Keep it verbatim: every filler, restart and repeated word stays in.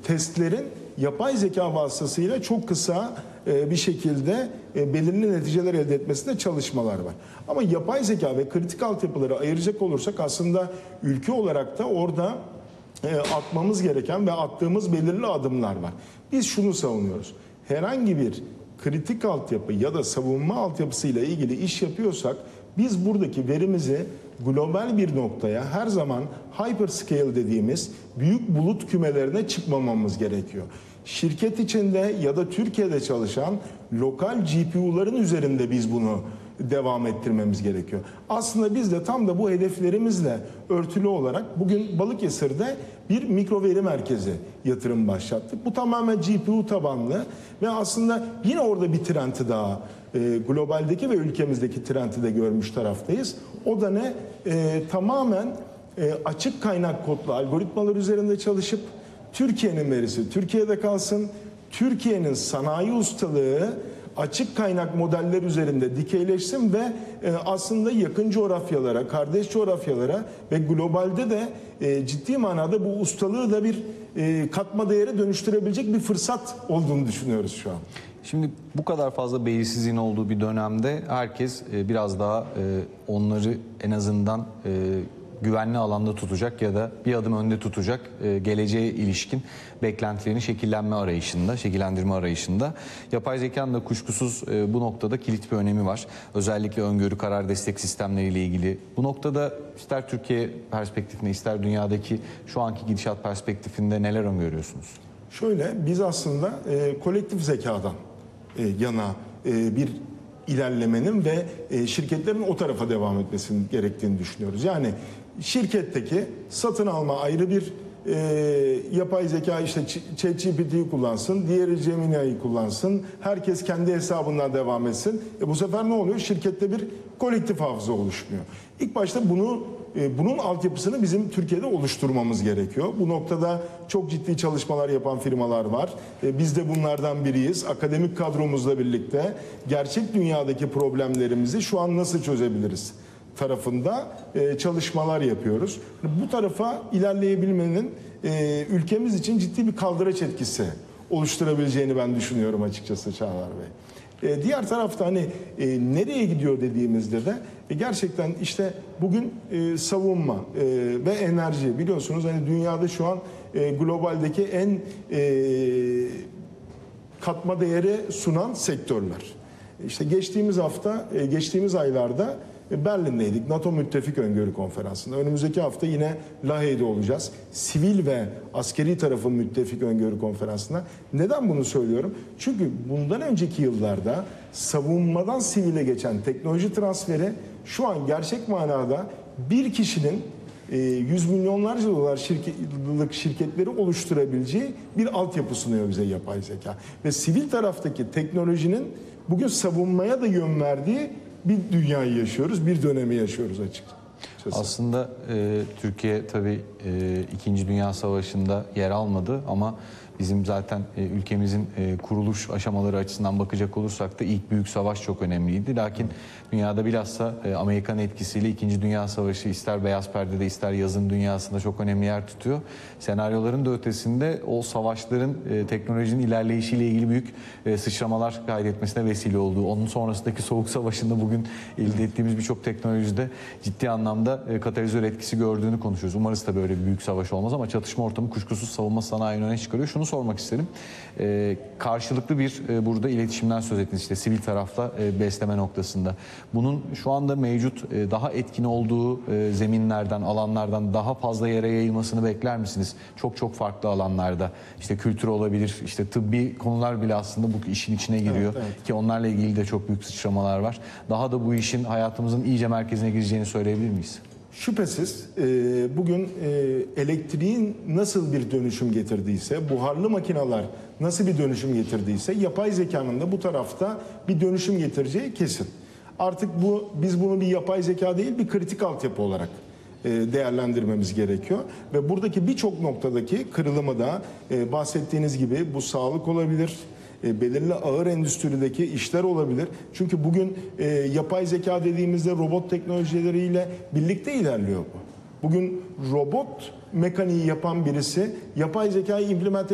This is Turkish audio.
testlerin yapay zeka vasıtasıyla çok kısa e, bir şekilde e, belirli neticeler elde etmesinde çalışmalar var. Ama yapay zeka ve kritik altyapıları ayıracak olursak aslında ülke olarak da orada e, atmamız gereken ve attığımız belirli adımlar var. Biz şunu savunuyoruz. Herhangi bir kritik altyapı ya da savunma altyapısıyla ilgili iş yapıyorsak biz buradaki verimizi global bir noktaya her zaman hyperscale dediğimiz büyük bulut kümelerine çıkmamamız gerekiyor. Şirket içinde ya da Türkiye'de çalışan lokal G P U'ların üzerinde biz bunu devam ettirmemiz gerekiyor. Aslında biz de tam da bu hedeflerimizle örtülü olarak bugün Balıkesir'de bir mikro veri merkezi yatırım başlattık. Bu tamamen G P U tabanlı ve aslında yine orada bir trendi daha e, globaldeki ve ülkemizdeki trendi de görmüş taraftayız. O da ne? E, tamamen e, açık kaynak kodlu algoritmalar üzerinde çalışıp Türkiye'nin verisi Türkiye'de kalsın, Türkiye'nin sanayi ustalığı açık kaynak modeller üzerinde dikeyleşsin ve e, aslında yakın coğrafyalara, kardeş coğrafyalara ve globalde de e, ciddi manada bu ustalığı da bir e, katma değere dönüştürebilecek bir fırsat olduğunu düşünüyoruz şu an. Şimdi bu kadar fazla belirsizliğin olduğu bir dönemde herkes e, biraz daha e, onları en azından e, güvenli alanda tutacak ya da bir adım önde tutacak e, geleceğe ilişkin beklentilerini şekillenme arayışında, şekillendirme arayışında. Yapay zekanın da kuşkusuz e, bu noktada kilit bir önemi var. Özellikle öngörü karar destek sistemleriyle ilgili. Bu noktada ister Türkiye perspektifinde ister dünyadaki şu anki gidişat perspektifinde neler öngörüyorsunuz? Şöyle, biz aslında e, kolektif zekadan e, yana e, bir ilerlemenin ve e, şirketlerin o tarafa devam etmesinin gerektiğini düşünüyoruz. Yani şirketteki satın alma ayrı bir e, yapay zeka, işte ChatGPT'yi kullansın, diğeri Gemini'yi kullansın, herkes kendi hesabından devam etsin. E, bu sefer ne oluyor? Şirkette bir kolektif hafıza oluşmuyor. İlk başta bunu e, bunun altyapısını bizim Türkiye'de oluşturmamız gerekiyor. Bu noktada çok ciddi çalışmalar yapan firmalar var. E, biz de bunlardan biriyiz. Akademik kadromuzla birlikte gerçek dünyadaki problemlerimizi şu an nasıl çözebiliriz tarafında e, çalışmalar yapıyoruz. Bu tarafa ilerleyebilmenin e, ülkemiz için ciddi bir kaldıraç etkisi oluşturabileceğini ben düşünüyorum açıkçası Çağlar Bey. E, diğer tarafta hani e, nereye gidiyor dediğimizde de e, gerçekten işte bugün e, savunma e, ve enerji, biliyorsunuz hani dünyada şu an e, globaldeki en e, katma değeri sunan sektörler. İşte geçtiğimiz hafta, e, geçtiğimiz aylarda Berlin'deydik. NATO Müttefik Öngörü Konferansı'nda. Önümüzdeki hafta yine Lahey'de olacağız. Sivil ve askeri tarafın Müttefik Öngörü Konferansı'nda. Neden bunu söylüyorum? Çünkü bundan önceki yıllarda savunmadan sivile geçen teknoloji transferi şu an gerçek manada bir kişinin yüz milyonlarca dolar şirketlik şirketleri oluşturabileceği bir altyapı sunuyor bize yapay zeka. Ve sivil taraftaki teknolojinin bugün savunmaya da yön verdiği bir dünyayı yaşıyoruz, bir dönemi yaşıyoruz açıkçası. Aslında e, Türkiye tabii e, İkinci Dünya Savaşı'nda yer almadı ama bizim zaten e, ülkemizin e, kuruluş aşamaları açısından bakacak olursak da ilk büyük savaş çok önemliydi. Lakin dünyada bilhassa e, Amerikan etkisiyle İkinci Dünya Savaşı ister beyaz perdede ister yazın dünyasında çok önemli yer tutuyor. Senaryoların da ötesinde o savaşların e, teknolojinin ilerleyişiyle ilgili büyük e, sıçramalar kaydetmesine vesile olduğu, onun sonrasındaki Soğuk Savaşı'nda bugün elde ettiğimiz birçok teknolojide ciddi anlamda e, katalizör etkisi gördüğünü konuşuyoruz. Umarız da böyle bir büyük savaş olmaz ama çatışma ortamı kuşkusuz savunma sanayini öne çıkarıyor. Şunu sormak isterim. Ee, karşılıklı bir e, burada iletişimden söz ettiniz işte sivil tarafla e, besleme noktasında. Bunun şu anda mevcut e, daha etkin olduğu e, zeminlerden, alanlardan daha fazla yere yayılmasını bekler misiniz? Çok çok farklı alanlarda. İşte kültür olabilir, işte tıbbi konular bile aslında bu işin içine giriyor. Evet, evet. Ki onlarla ilgili de çok büyük sıçramalar var. Daha da bu işin hayatımızın iyice merkezine gireceğini söyleyebilir miyiz? Şüphesiz bugün elektriğin nasıl bir dönüşüm getirdiyse, buharlı makineler nasıl bir dönüşüm getirdiyse, yapay zekanın da bu tarafta bir dönüşüm getireceği kesin. Artık bu biz bunu bir yapay zeka değil, bir kritik altyapı olarak değerlendirmemiz gerekiyor. Ve buradaki birçok noktadaki kırılımı da bahsettiğiniz gibi bu sağlık olabilir, belirli ağır endüstrideki işler olabilir. Çünkü bugün e, yapay zeka dediğimizde robot teknolojileriyle birlikte ilerliyor bu. Bugün robot mekaniği yapan birisi yapay zekayı implement